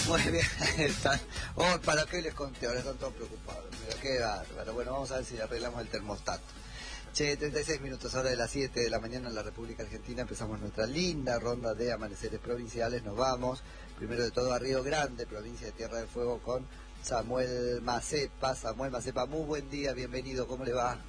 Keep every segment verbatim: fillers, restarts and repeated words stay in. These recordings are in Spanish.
Muy bien, están. Oh, ¿para qué les conté? Ahora están todos preocupados. Mira, qué bárbaro. Bueno, vamos a ver si arreglamos el termostato. Che, treinta y seis minutos, hora de las siete de la mañana en la República Argentina. Empezamos nuestra linda ronda de amaneceres provinciales. Nos vamos, primero de todo, a Río Grande, provincia de Tierra del Fuego, con Samuel Macepa. Samuel Macepa, muy buen día, bienvenido, ¿cómo le va?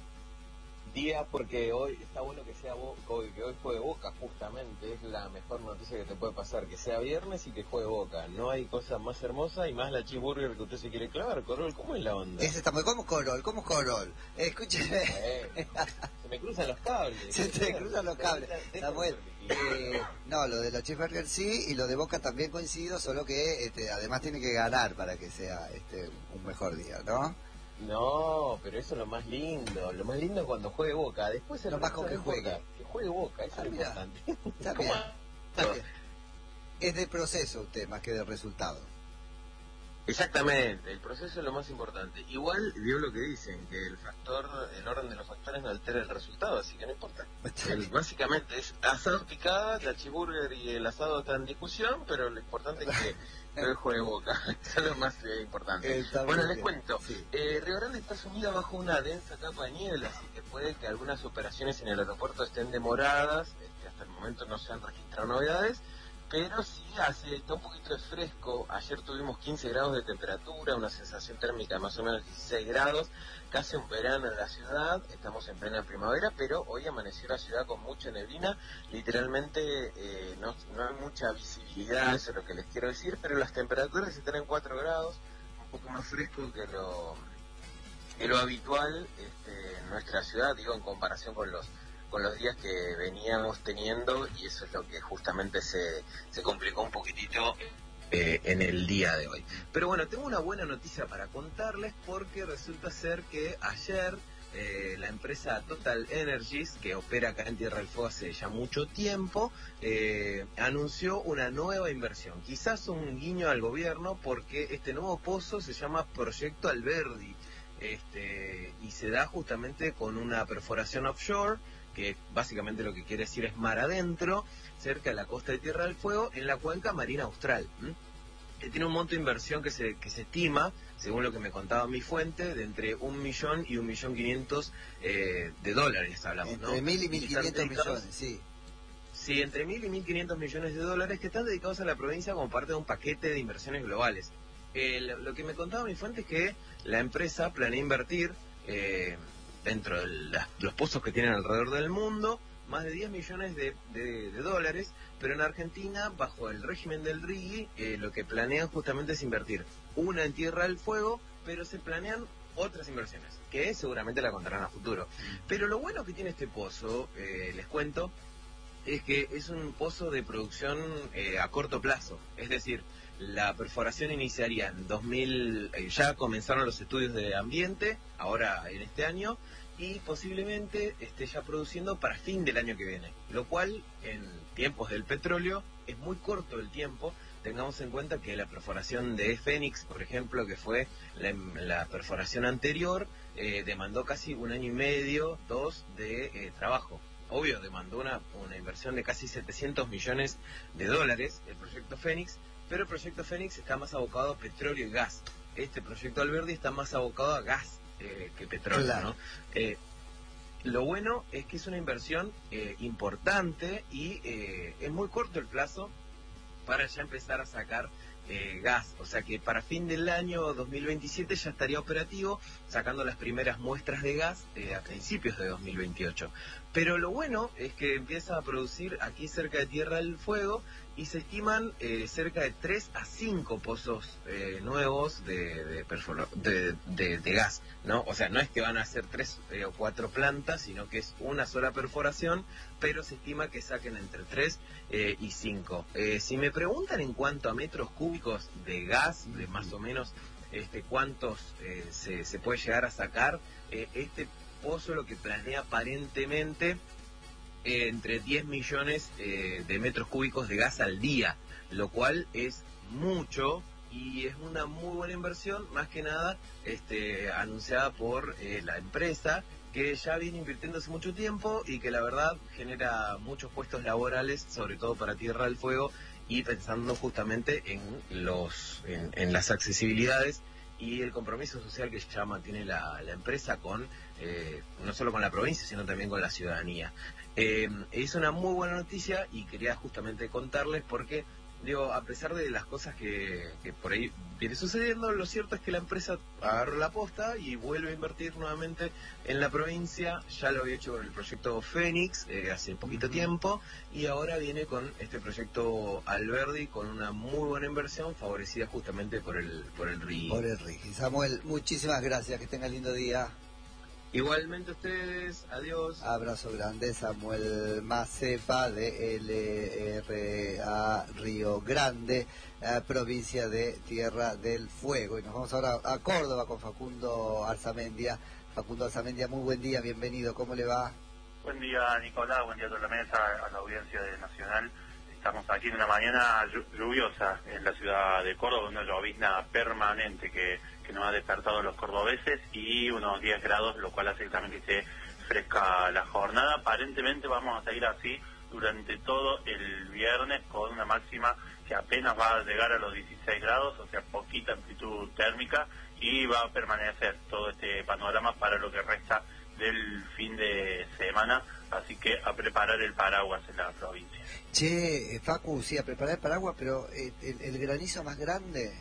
Día porque hoy está bueno que sea Boca, que hoy juegue Boca, justamente es la mejor noticia que te puede pasar, que sea viernes y que juegue Boca. No hay cosa más hermosa y más la cheeseburger que usted se quiere clavar. Corol, ¿cómo es la onda? Ese está muy... ¿Cómo Corol? ¿Cómo Corol? Eh, escúcheme. Eh, se me cruzan los cables. Se te cruzan los cables. Samuel, eh, no, lo de los cheeseburger sí, y lo de Boca también coincido, solo que este, además tiene que ganar para que sea este, un mejor día, ¿no? No, pero eso es lo más lindo. Lo más lindo es cuando juegue Boca. Después el no más con que juegue. Que juegue Boca, eso ah, es lo importante. Está bien, está bien. Es del proceso usted, más que del resultado. Exactamente, el proceso es lo más importante. Igual, vio lo que dicen, que el factor, el orden de los factores no altera el resultado, así que no importa. El, básicamente es asado picada, la cheeseburger y el asado están en discusión, pero lo importante es que el juegue Boca. Eso es lo más eh, importante. Está bueno, les bien. cuento. Sí. Eh, Río Grande está sumida bajo una densa capa de niebla, así que puede que algunas operaciones en el aeropuerto estén demoradas, este, hasta el momento no se han registrado novedades. Pero sí, hace, está un poquito de fresco. Ayer tuvimos quince grados de temperatura, una sensación térmica de más o menos dieciséis grados, casi un verano en la ciudad. Estamos en plena primavera, pero hoy amaneció la ciudad con mucha neblina. Literalmente eh, no, no hay mucha visibilidad, eso es lo que les quiero decir, pero las temperaturas están en cuatro grados, un poco más fresco que lo, que lo habitual este, en nuestra ciudad, digo, en comparación con los con los días que veníamos teniendo, y eso es lo que justamente se, se complicó un poquitito eh, en el día de hoy. Pero bueno, tengo una buena noticia para contarles, porque resulta ser que ayer eh, la empresa Total Energies, que opera acá en Tierra del Fuego hace ya mucho tiempo, eh, anunció una nueva inversión, quizás un guiño al gobierno, porque este nuevo pozo se llama Proyecto Alberdi, este, y se da justamente con una perforación offshore, que básicamente lo que quiere decir es mar adentro, cerca de la costa de Tierra del Fuego, en la cuenca marina austral. ¿Mm? Tiene un monto de inversión que se, que se estima, según lo que me contaba mi fuente, de entre un millón y un millón quinientos eh, de dólares, hablamos, entre ¿no? Entre mil y mil quinientos millones, sí. Sí, entre mil y mil quinientos millones de dólares que están dedicados a la provincia como parte de un paquete de inversiones globales. Eh, lo, lo que me contaba mi fuente es que la empresa planea invertir eh, dentro de la, los pozos que tienen alrededor del mundo, más de diez millones de, de, de dólares, pero en Argentina, bajo el régimen del R I G I, eh, lo que planean justamente es invertir una en Tierra del Fuego, pero se planean otras inversiones, que seguramente la contarán a futuro. Pero lo bueno que tiene este pozo, eh, les cuento, es que es un pozo de producción eh, a corto plazo, es decir, la perforación iniciaría en dos mil, eh, ya comenzaron los estudios de ambiente, ahora en este año, y posiblemente esté ya produciendo para fin del año que viene, lo cual en tiempos del petróleo es muy corto el tiempo. Tengamos en cuenta que la perforación de Fénix, por ejemplo, que fue la, la perforación anterior, eh, demandó casi un año y medio, dos de eh, trabajo. Obvio, demandó una, una inversión de casi setecientos millones de dólares, el proyecto Fénix, pero el proyecto Fénix está más abocado a petróleo y gas. Este proyecto Alberdi está más abocado a gas eh, que petróleo, claro. ¿No? Eh, lo bueno es que es una inversión eh, importante y eh, es muy corto el plazo para ya empezar a sacar eh, gas. O sea que para fin del año dos mil veintisiete ya estaría operativo, sacando las primeras muestras de gas eh, a principios de dos mil veintiocho. Pero lo bueno es que empieza a producir aquí cerca de Tierra del Fuego y se estiman eh, cerca de tres a cinco pozos eh, nuevos de de, de, de, de gas, ¿no? O sea, no es que van a ser tres eh, o cuatro plantas, sino que es una sola perforación, pero se estima que saquen entre tres eh, y cinco. Eh, si me preguntan en cuanto a metros cúbicos de gas, de más o menos este cuántos eh, se, se puede llegar a sacar, eh, este pozo lo que planea aparentemente eh, entre diez millones eh, de metros cúbicos de gas al día, lo cual es mucho y es una muy buena inversión, más que nada este, anunciada por eh, la empresa, que ya viene invirtiendo hace mucho tiempo y que la verdad genera muchos puestos laborales, sobre todo para Tierra del Fuego y pensando justamente en los en, en las accesibilidades y el compromiso social que ya mantiene la, la empresa con eh, no solo con la provincia, sino también con la ciudadanía. Eh, es una muy buena noticia y quería justamente contarles porque, digo, a pesar de las cosas que, que por ahí viene sucediendo, lo cierto es que la empresa agarró la posta y vuelve a invertir nuevamente en la provincia. Ya lo había hecho con el proyecto Fénix eh, hace poquito tiempo, y ahora viene con este proyecto Alberdi con una muy buena inversión favorecida justamente por el por el R I G. Por el R I G. Samuel, muchísimas gracias, que tengan lindo día. Igualmente ustedes, adiós. Abrazo grande, Samuel Macepa de L R A Río Grande, eh, provincia de Tierra del Fuego. Y nos vamos ahora a Córdoba con Facundo Arzamendia. Facundo Arzamendia, muy buen día, bienvenido, ¿cómo le va? Buen día, Nicolás, buen día a toda la mesa, a la audiencia de Nacional. Estamos aquí en una mañana lluviosa en la ciudad de Córdoba, una llovizna permanente que, que nos ha despertado a los cordobeses y unos diez grados, lo cual hace también que esté fresca la jornada. Aparentemente vamos a seguir así durante todo el viernes con una máxima que apenas va a llegar a los dieciséis grados, o sea, poquita amplitud térmica, y va a permanecer todo este panorama para lo que resta del fin de semana, así que a preparar el paraguas en la provincia. Che, Facu, sí, a preparar el paraguas, pero el, el, el granizo más grande...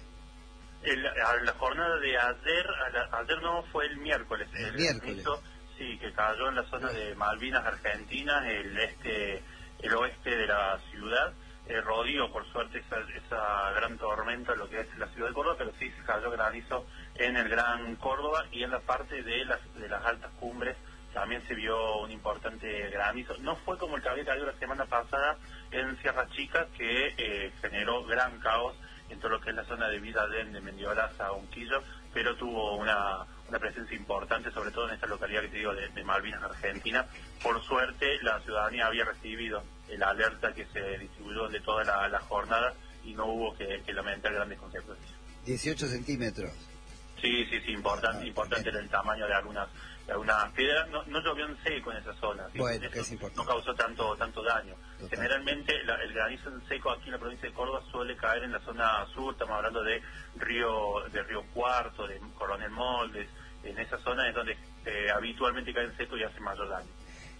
El, a la jornada de ayer, a la, ayer no, fue el miércoles. El, el miércoles. granizo, sí, que cayó en la zona de Malvinas, Argentina, el este, el oeste de la ciudad. Eh, rodeó, por suerte, esa, esa gran tormenta, lo que es la ciudad de Córdoba, pero sí se cayó granizo en el Gran Córdoba y en la parte de las, de las altas cumbres también se vio un importante granizo. No fue como el que había caído la semana pasada en Sierra Chica, que eh, generó gran caos en todo lo que es la zona de Villadén, de Mendiolaza, Unquillo, pero tuvo una, una presencia importante, sobre todo en esta localidad que te digo de, de Malvinas, Argentina. Por suerte, la ciudadanía había recibido el alerta que se distribuyó de toda la, la jornada y no hubo que, que lamentar grandes consecuencias. dieciocho centímetros. Sí, sí, sí, importante, ah, importante era el tamaño de algunas, de algunas piedras. No, no llovió en seco en esa zona, ¿sí? Bueno, que es importante. No causó tanto tanto daño. Total. Generalmente la, el granizo en seco aquí en la provincia de Córdoba suele caer en la zona sur, estamos hablando de Río de Río Cuarto, de Coronel Moldes, en esa zona es donde eh, habitualmente cae en seco y hace mayor daño.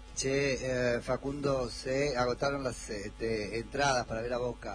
Che, eh, Facundo, se agotaron las este, entradas para ver a Boca.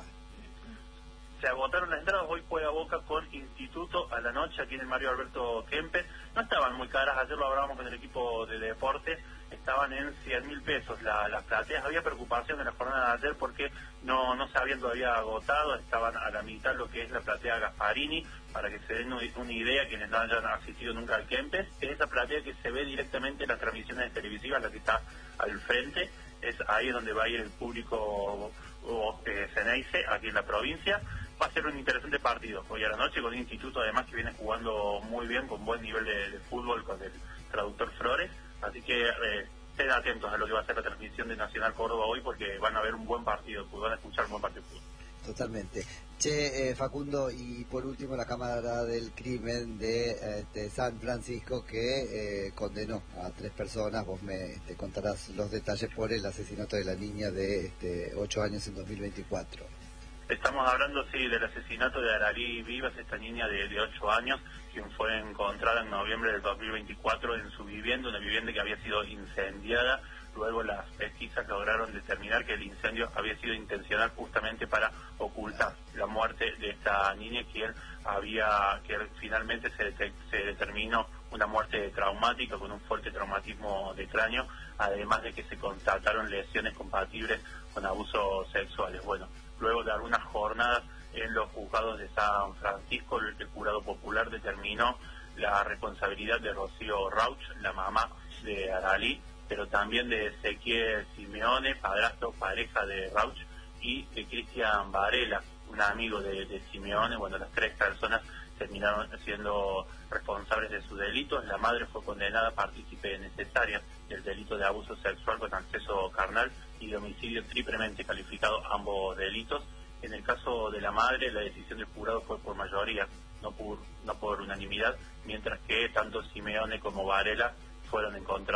Se agotaron las entradas, hoy juega Boca con Instituto a la noche aquí en el Mario Alberto Kempes. No estaban muy caras, ayer lo hablábamos con el equipo de deportes, estaban en cien mil pesos la, las plateas. Había preocupación en la jornada de ayer porque no, no se habían todavía agotado, estaban a la mitad lo que es la platea Gasparini, para que se den una idea quienes no hayan asistido nunca al Kempes. Es esa platea que se ve directamente en las transmisiones televisivas, la que está al frente, es ahí donde va a ir el público eh, Ceneice, aquí en la provincia. Va a ser un interesante partido hoy a la noche con un Instituto además que viene jugando muy bien, con buen nivel de, de fútbol con el traductor Flores, así que eh, estén atentos a lo que va a ser la transmisión de Nacional Córdoba hoy porque van a ver un buen partido, van a escuchar un buen partido de fútbol. Totalmente. Che, eh, Facundo, y por último la Cámara del Crimen de, eh, de San Francisco que eh, condenó a tres personas, vos me este, contarás los detalles por el asesinato de la niña de este, ocho años en dos mil veinticuatro. Estamos hablando, sí, del asesinato de Aralí Vivas, esta niña de, de ocho años, quien fue encontrada en noviembre del dos mil veinticuatro en su vivienda, una vivienda que había sido incendiada. Luego las pesquisas lograron determinar que el incendio había sido intencional justamente para ocultar la muerte de esta niña, quien había, que finalmente se, se determinó una muerte traumática con un fuerte traumatismo de cráneo, además de que se constataron lesiones compatibles con abusos sexuales. Bueno, luego de algunas jornadas en los juzgados de San Francisco, el jurado popular determinó la responsabilidad de Rocío Rauch, la mamá de Aralí, pero también de Ezequiel Simeone, padrastro, pareja de Rauch, y de Cristian Varela, un amigo de, de Simeone. Bueno, las tres personas terminaron siendo responsables de sus delitos. La madre fue condenada partícipe necesaria del delito de abuso sexual con acceso carnal y de homicidio triplemente calificado, ambos delitos. En el caso de la madre, la decisión del jurado fue por mayoría, no por, no por unanimidad, mientras que tanto Simeone como Varela fueron encontrados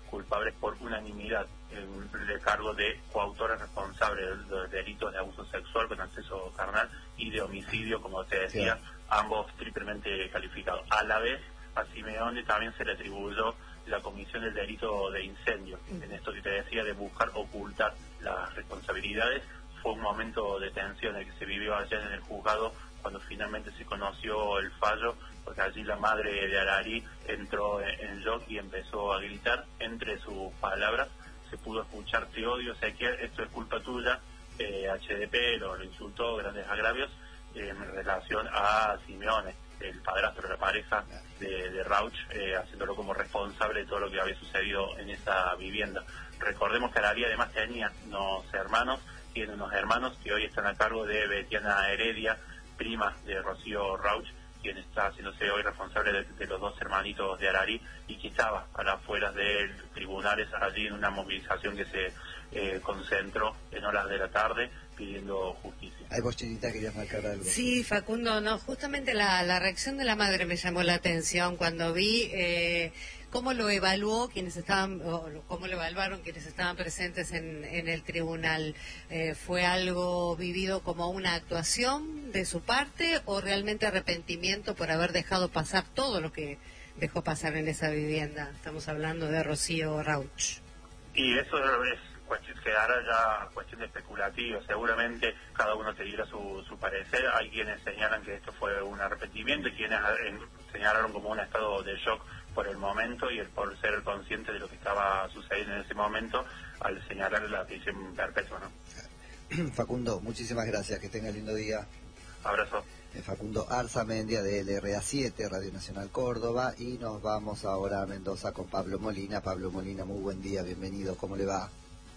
culpables por unanimidad en el cargo de coautores responsables de los delitos de abuso sexual con acceso carnal y de homicidio, como te decía, sí. ambos triplemente calificados. A la vez, a Simeone también se le atribuyó la comisión del delito de incendio. En esto que te decía de buscar ocultar las responsabilidades, fue un momento de tensión el que se vivió ayer en el juzgado cuando finalmente se conoció el fallo, porque allí la madre de Arari entró en shock y empezó a gritar. Entre sus palabras se pudo escuchar: te odio, Ezequiel, esto es culpa tuya. eh, H D P lo, lo insultó, grandes agravios eh, en relación a Simeone, el padrastro de la pareja de, de Rauch, eh, haciéndolo como responsable de todo lo que había sucedido en esa vivienda. Recordemos que Arari además tenía unos hermanos, tiene unos hermanos que hoy están a cargo de Betiana Heredia, prima de Rocío Rauch, quien está haciéndose hoy responsable de, de los dos hermanitos de Arari, y que estaba a las afueras de tribunales allí en una movilización que se eh, concentró en horas de la tarde pidiendo justicia. Ahí vos, Chinita, querías marcar algo. Sí, Facundo, no, justamente la, la reacción de la madre me llamó la atención cuando vi eh, cómo lo evaluó quienes estaban, o cómo lo evaluaron quienes estaban presentes en, en el tribunal. Eh, ¿Fue algo vivido como una actuación de su parte o realmente arrepentimiento por haber dejado pasar todo lo que dejó pasar en esa vivienda? Estamos hablando de Rocío Rauch. Y eso es cuestión, quedará ya cuestión especulativa. Seguramente cada uno te dirá su, su parecer. Hay quienes señalan que esto fue un arrepentimiento y quienes en, señalaron como un estado de shock por el momento y el por ser consciente de lo que estaba sucediendo en ese momento al señalar la prisión perpetua, ¿no? Facundo, muchísimas gracias, que tenga lindo día. Abrazo. Facundo Arzamendia de L R A siete, Radio Nacional Córdoba, y nos vamos ahora a Mendoza con Pablo Molina. Pablo Molina, muy buen día, bienvenido, ¿cómo le va?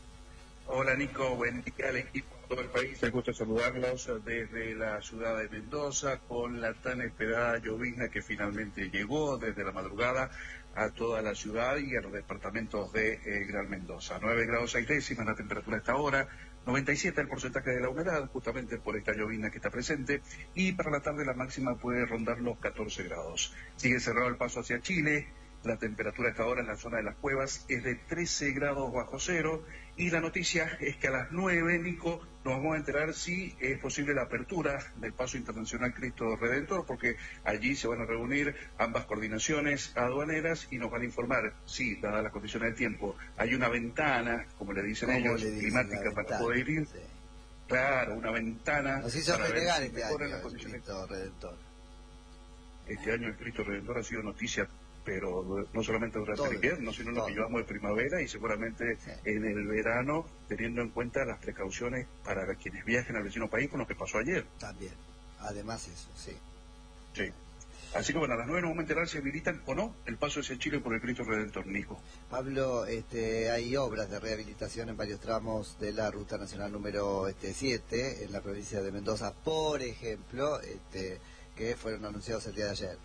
Hola Nico, buen día al equipo de todo el país, me gusta saludarlos desde la ciudad de Mendoza con la tan esperada llovizna que finalmente llegó desde la madrugada a toda la ciudad y a los departamentos de eh, Gran Mendoza. nueve grados seis décimas la temperatura a esta hora, noventa y siete el porcentaje de la humedad, justamente por esta llovizna que está presente, y para la tarde la máxima puede rondar los catorce grados. Sigue cerrado el paso hacia Chile. La temperatura a esta hora en la zona de las cuevas es de trece grados bajo cero, y la noticia es que a las nueve, Nico, nos vamos a enterar si es posible la apertura del Paso Internacional Cristo Redentor, porque allí se van a reunir ambas coordinaciones aduaneras y nos van a informar si, dadas las condiciones de tiempo, hay una ventana, como le dicen ellos, le dicen climática para poder ir. Sí. Claro, una ventana. Nos hizo para renegar si este año las el condiciones. Cristo Redentor. Este año el Cristo Redentor ha sido noticia, pero no solamente durante todo el invierno, sino todo lo que llevamos de primavera y seguramente sí. en el verano, teniendo en cuenta las precauciones para quienes viajen al vecino país con lo que pasó ayer. También, además eso, sí. Sí. Así que bueno, a las nueve nos vamos a enterar si habilitan o no el paso hacia Chile por el Cristo Redentor, Nico. Pablo, este, hay obras de rehabilitación en varios tramos de la Ruta Nacional número este, siete, en la provincia de Mendoza, por ejemplo, este, que fueron anunciados el día de ayer.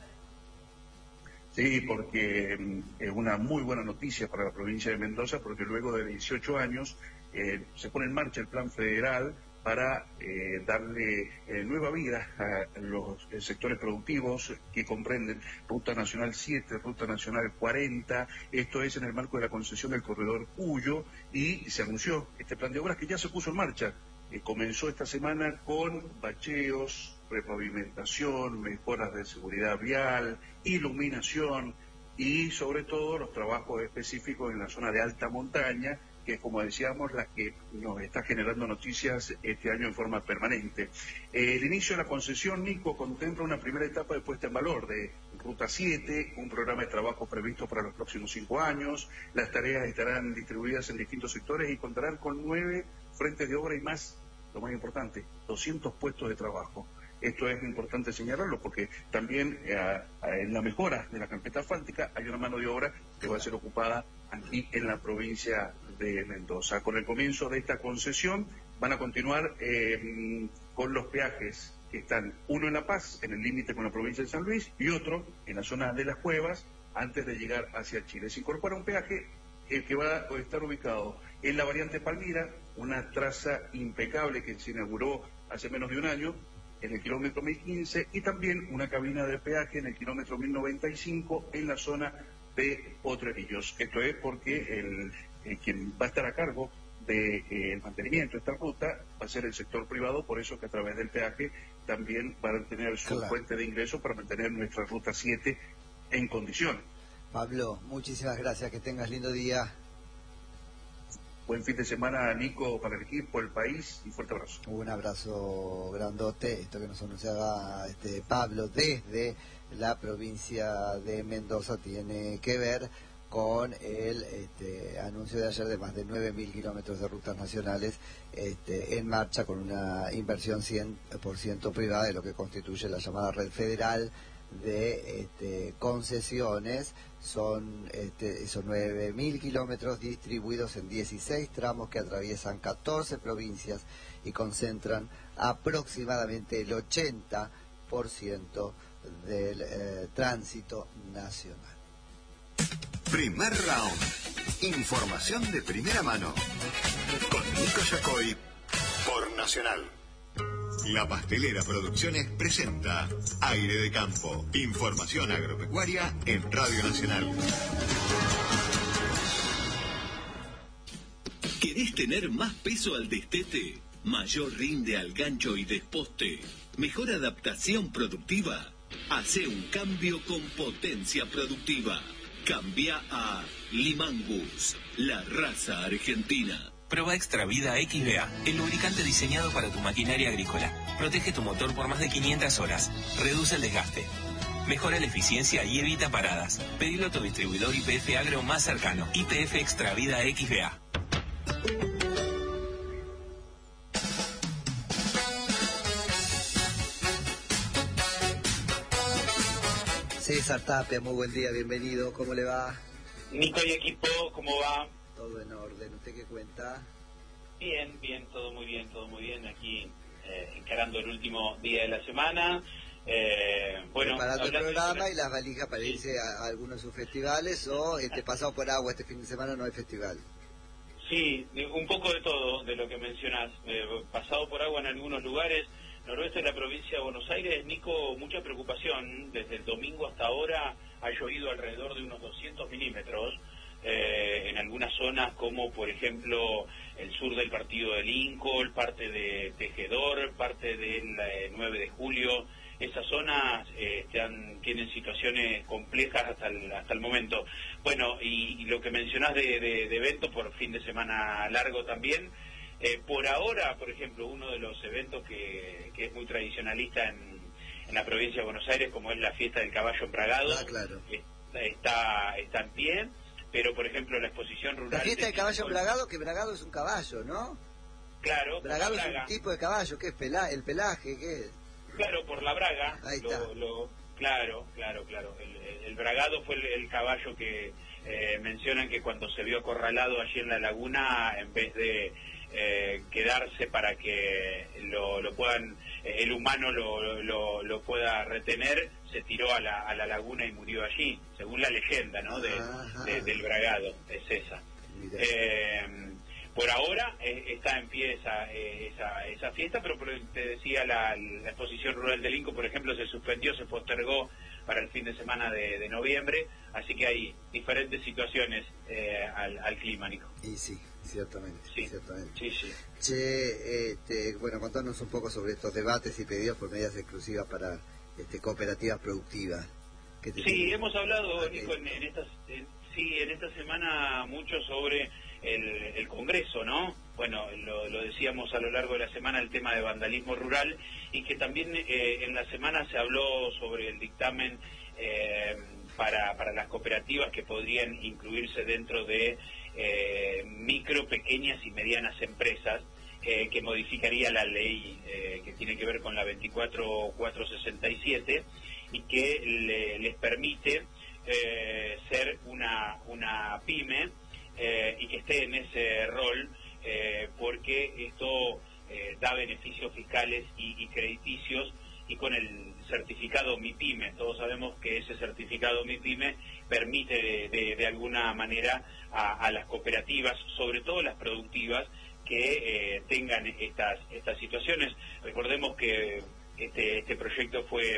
Sí, porque es una muy buena noticia para la provincia de Mendoza, porque luego de dieciocho años eh, se pone en marcha el plan federal para eh, darle eh, nueva vida a los eh, sectores productivos que comprenden Ruta Nacional siete, Ruta Nacional cuarenta, esto es en el marco de la concesión del corredor Cuyo, y se anunció este plan de obras que ya se puso en marcha. Eh, comenzó esta semana con bacheos, repavimentación, mejoras de seguridad vial, iluminación y sobre todo los trabajos específicos en la zona de alta montaña, que es, como decíamos, la que nos está generando noticias este año en forma permanente. Eh, el inicio de la concesión, Nico, contempla una primera etapa de puesta en valor de Ruta siete, un programa de trabajo previsto para los próximos cinco años. Las tareas estarán distribuidas en distintos sectores y contarán con nueve frentes de obra y más, lo más importante, doscientos puestos de trabajo. Esto es importante señalarlo porque también eh, a, en la mejora de la carpeta asfáltica hay una mano de obra que va a ser ocupada aquí en la provincia de Mendoza. Con el comienzo de esta concesión van a continuar eh, con los peajes que están, uno en La Paz, en el límite con la provincia de San Luis, y otro en la zona de las Cuevas, antes de llegar hacia Chile. Se incorpora un peaje eh, que va a estar ubicado en la variante Palmira, una traza impecable que se inauguró hace menos de un año, en el kilómetro mil quince, y también una cabina de peaje en el kilómetro mil noventa y cinco en la zona de Potrerillos. Esto es porque el, el quien va a estar a cargo del de, eh, mantenimiento de esta ruta va a ser el sector privado, por eso que a través del peaje también van a tener su claro. fuente de ingreso para mantener nuestra ruta siete en condición. Pablo, muchísimas gracias, que tengas lindo día. Buen fin de semana, Nico, para el equipo, el país, y fuerte abrazo. Un abrazo grandote, esto que nos anunciaba este Pablo desde la provincia de Mendoza tiene que ver con el este, anuncio de ayer de más de nueve mil kilómetros de rutas nacionales este, en marcha, con una inversión cien por ciento privada, de lo que constituye la llamada red federal de este, concesiones. Son este, esos nueve mil kilómetros distribuidos en dieciséis tramos que atraviesan catorce provincias y concentran aproximadamente el ochenta por ciento del eh, tránsito nacional. Primer round. Información de primera mano. Con Nico Yacoy por Nacional. La Pastelera Producciones presenta Aire de Campo. Información agropecuaria en Radio Nacional. ¿Querés tener más peso al destete? ¿Mayor rinde al gancho y desposte? ¿Mejor adaptación productiva? Hacé un cambio con potencia productiva. Cambia a Limangus, la raza argentina. Prueba Extra Vida X V A, el lubricante diseñado para tu maquinaria agrícola. Protege tu motor por más de quinientas horas. Reduce el desgaste. Mejora la eficiencia y evita paradas. Pedilo a tu distribuidor Y P F Agro más cercano. Y P F Extra Vida X V A. César Tapia, muy buen día, bienvenido, ¿cómo le va? Nico y equipo, ¿cómo va? Todo en orden, ¿usted qué cuenta? Bien, bien, todo muy bien, todo muy bien, aquí eh, encarando el último día de la semana. Eh, bueno, preparando el programa de... y las valijas para irse a, a algunos de sus festivales, o este pasado por agua este fin de semana no hay festival. Sí, un poco de todo, de lo que mencionás. Eh, pasado por agua en algunos lugares. Noroeste de la provincia de Buenos Aires, Nico, mucha preocupación. Desde el domingo hasta ahora ha llovido alrededor de unos doscientos milímetros eh, en algunas zonas, como por ejemplo el sur del partido de Lincoln, parte de Tejedor, parte del eh, nueve de julio. Esas zonas eh, están, tienen situaciones complejas hasta el, hasta el momento. Bueno, y, y lo que mencionás de, de, de eventos por fin de semana largo también. Eh, por ahora, por ejemplo, uno de los eventos que, que es muy tradicionalista en, en la provincia de Buenos Aires, como es la fiesta del caballo embragado, ah, claro. está, está en pie, pero por ejemplo la exposición rural... La fiesta de del caballo Lincoln, embragado, que embragado es un caballo, ¿no? Claro. Bragado es braga. un tipo de caballo, ¿qué es pela el pelaje? ¿Qué es? Claro, por la braga. Ahí lo, está. Lo, claro, claro, claro. El, el, el bragado fue el, el caballo que eh, mencionan que cuando se vio acorralado allí en la laguna, en vez de... Eh, quedarse para que lo, lo puedan eh, el humano lo, lo, lo pueda retener, se tiró a la, a la laguna y murió allí, según la leyenda, ¿no? de, de, del bragado, es esa. Eh, por ahora eh, está en pie esa, eh, esa, esa fiesta, pero por, te decía, la, la exposición rural del Lincoln, por ejemplo, se suspendió, se postergó para el fin de semana de, de noviembre, así que hay diferentes situaciones eh, al, al clima, Nico. Y sí, ciertamente. Sí, ciertamente. sí, sí. Che, este, bueno, contanos un poco sobre estos debates y pedidos por medidas exclusivas para este, cooperativas productivas. Que te sí, tienen... hemos hablado, okay. Nico, en, en estas, en, sí, en esta semana mucho sobre el, el Congreso, ¿no? Bueno, lo, lo decíamos a lo largo de la semana, el tema de vandalismo rural, y que también eh, en la semana se habló sobre el dictamen eh, para, para las cooperativas que podrían incluirse dentro de eh, micro, pequeñas y medianas empresas, eh, que modificaría la ley eh, que tiene que ver con la veinticuatro mil cuatrocientos sesenta y siete y que le, les permite eh, ser una, una pyme eh, y que esté en ese rol, eh, porque esto eh, da beneficios fiscales y, y crediticios, y con el certificado MIPYME, todos sabemos que ese certificado MIPYME permite de, de, de alguna manera a, a las cooperativas, sobre todo las productivas, que eh, tengan estas estas situaciones. Recordemos que este este proyecto fue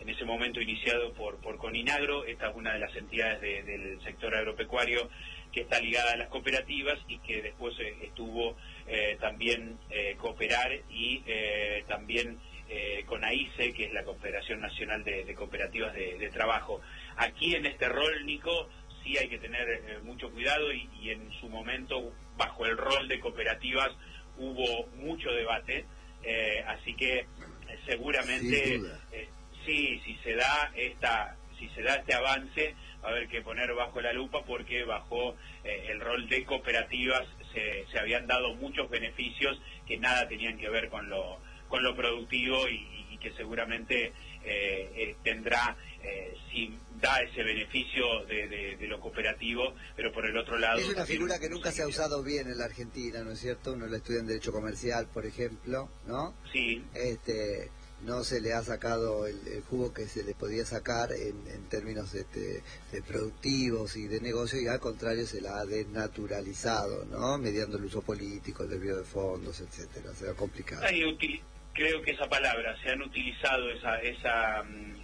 en ese momento iniciado por, por Coninagro. Esta es una de las entidades de, del sector agropecuario que está ligada a las cooperativas y que después eh, estuvo eh, también eh, Cooperar y eh, también eh, con AICE, que es la Confederación Nacional de, de Cooperativas de, de Trabajo. Aquí en este rol, Nico, sí hay que tener eh, mucho cuidado y, y en su momento, bajo el rol de cooperativas, hubo mucho debate, eh, así que eh, seguramente eh, sí, si se da esta, si se da este avance, va a haber que poner bajo la lupa, porque bajo eh, el rol de cooperativas se, se habían dado muchos beneficios que nada tenían que ver con lo con lo productivo y, y que seguramente eh, eh, tendrá eh, si da ese beneficio de, de, de lo cooperativo, pero por el otro lado... Es una figura que nunca se ha usado bien en la Argentina, ¿no es cierto? Uno la estudia en Derecho Comercial, por ejemplo, ¿no? Sí. Este, no se le ha sacado el, el jugo que se le podía sacar en, en términos este, de productivos y de negocio, y al contrario se la ha desnaturalizado, ¿no? Mediando el uso político, el desvío de fondos, etcétera. Se va a complicar. Hay util- creo que esa palabra, se han utilizado esa... esa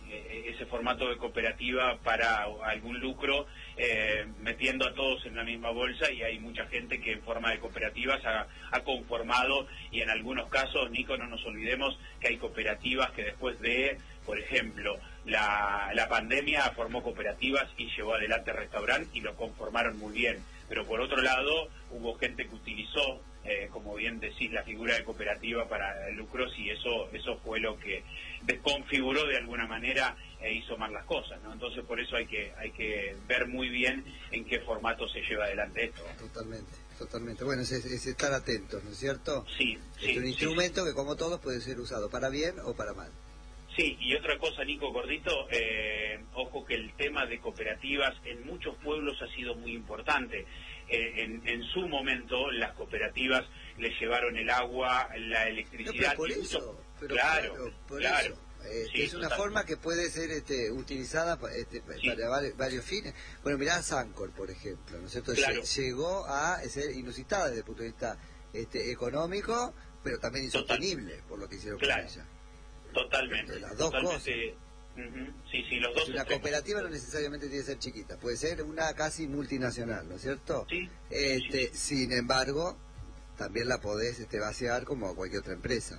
ese formato de cooperativa para algún lucro, eh, metiendo a todos en la misma bolsa, y hay mucha gente que en forma de cooperativas ha, ha conformado, y en algunos casos, Nico, no nos olvidemos que hay cooperativas que después de, por ejemplo, la, la pandemia formó cooperativas y llevó adelante restaurante y lo conformaron muy bien, pero por otro lado hubo gente que utilizó Eh, como bien decís, la figura de cooperativa para lucros, y eso eso fue lo que desconfiguró de alguna manera e hizo mal las cosas, ¿no? Entonces por eso hay que hay que ver muy bien en qué formato se lleva adelante esto. Totalmente, totalmente. Bueno, es, es estar atentos, ¿no es cierto? Sí, es sí, un sí, instrumento sí. que, como todos, puede ser usado para bien o para mal. Sí, y otra cosa, Nico, gordito, eh, ojo que el tema de cooperativas en muchos pueblos ha sido muy importante. Eh, en, en su momento las cooperativas le llevaron el agua, la electricidad. No, pero por y eso, mucho... pero claro, claro, por claro. eso. Eh, Sí, es una totalmente. forma que puede ser este, utilizada pa- este, pa- Sí. para varios, varios fines. Bueno, mirá Sancor, por ejemplo, ¿no es cierto? Claro. Lle- Llegó a ser inusitada desde el punto de vista este, económico, pero también insostenible por lo que hicieron Claro. con ella. Totalmente. Las dos totalmente. Ujú. Sí, sí, los dos. Una extremos. cooperativa no necesariamente tiene que ser chiquita, puede ser una casi multinacional, ¿no es cierto? Sí. Este, sin embargo, también la podés este, vaciar como cualquier otra empresa.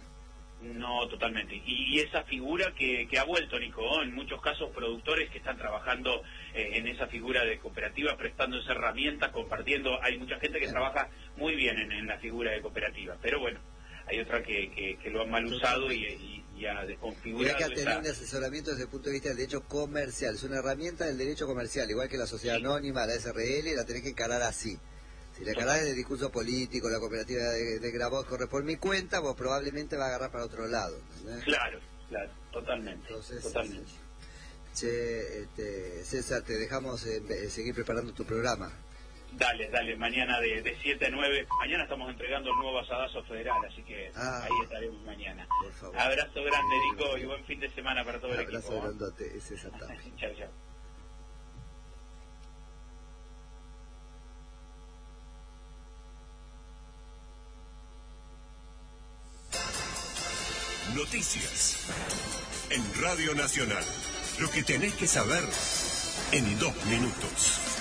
No, totalmente. Y, y esa figura que, que ha vuelto, Nico, en muchos casos productores que están trabajando eh, en esa figura de cooperativa, prestando esa herramienta, compartiendo. Hay mucha gente que trabaja muy bien en, en la figura de cooperativa, pero bueno, hay otra que, que, que lo han mal usado y, y, y ha Y hay desconfigurado que tener esa... un asesoramiento desde el punto de vista del derecho comercial. Es una herramienta del derecho comercial, igual que la sociedad Sí. anónima, la S R L, la tenés que encarar así. Si la encarás desde el discurso político, la cooperativa de, de Grabois corre por mi cuenta, vos probablemente va a agarrar para otro lado. ¿entendés? Claro, claro, totalmente. Entonces, totalmente. Che, este, César, te dejamos eh, eh, seguir preparando tu programa. Dale, dale, mañana de, de siete a nueve. Mañana estamos entregando el nuevo asadazo federal, así que Ah. ahí estaremos mañana. Por favor. Abrazo grande, Nico, y buen fin de semana para todo el Abrazo equipo. ¿eh? grandote, es César Tapia. Chao, chao. Noticias en Radio Nacional. Lo que tenés que saber en dos minutos.